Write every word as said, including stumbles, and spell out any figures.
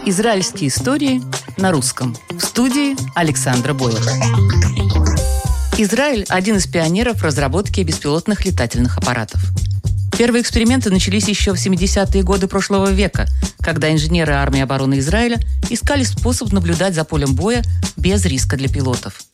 Израильские истории на русском. В студии Александра Бойлер. Израиль – один из пионеров разработки беспилотных летательных аппаратов. Первые эксперименты начались еще в семидесятые годы прошлого века, когда инженеры армии обороны Израиля искали способ наблюдать за полем боя без риска для пилотов.